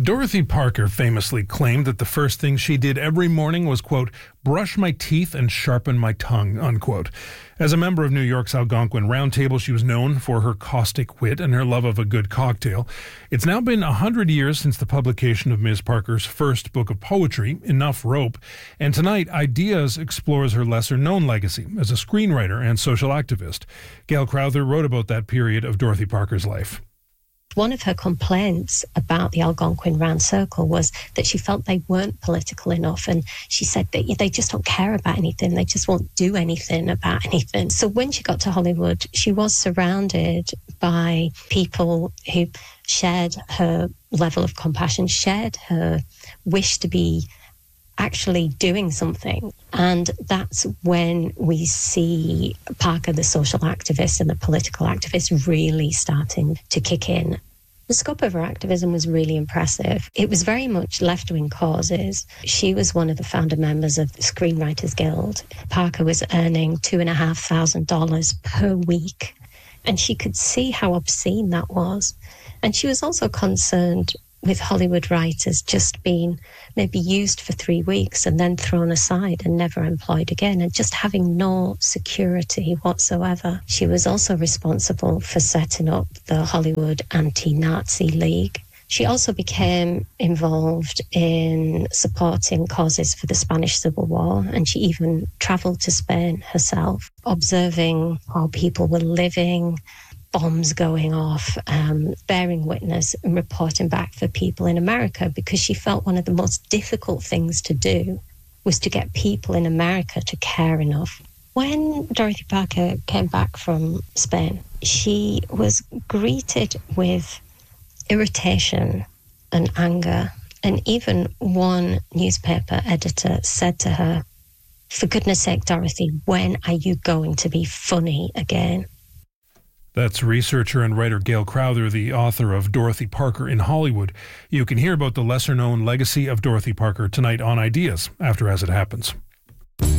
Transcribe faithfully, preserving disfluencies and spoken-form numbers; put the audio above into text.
Dorothy Parker famously claimed that the first thing she did every morning was, quote, brush my teeth and sharpen my tongue, unquote. As a member of New York's Algonquin Round Table, she was known for her caustic wit and her love of a good cocktail. It's now been a hundred years since the publication of Miz Parker's first book of poetry, Enough Rope, and tonight, Ideas explores her lesser-known legacy as a screenwriter and social activist. Gail Crowther wrote about that period of Dorothy Parker's life. One of her complaints about the Algonquin Round Circle was that she felt they weren't political enough, and she said that they just don't care about anything, they just won't do anything about anything. So when she got to Hollywood, she was surrounded by people who shared her level of compassion, shared her wish to be actually doing something. And that's when we see Parker, the social activist and the political activist, really starting to kick in. The scope of her activism was really impressive. It was very much left-wing causes. She was one of the founder members of the Screenwriters Guild. Parker was earning two and a half thousand dollars per week, and she could see how obscene that was. And she was also concerned with Hollywood writers just being maybe used for three weeks and then thrown aside and never employed again, and just having no security whatsoever. She was also responsible for setting up the Hollywood Anti-Nazi League. She also became involved in supporting causes for the Spanish Civil War, and she even travelled to Spain herself, observing how people were living, bombs going off, um, bearing witness and reporting back for people in America, because she felt one of the most difficult things to do was to get people in America to care enough. When Dorothy Parker came back from Spain, she was greeted with irritation and anger, and even one newspaper editor said to her, "For goodness sake, Dorothy, when are you going to be funny again?" That's researcher and writer Gail Crowther, the author of Dorothy Parker in Hollywood. You can hear about the lesser-known legacy of Dorothy Parker tonight on Ideas after As It Happens.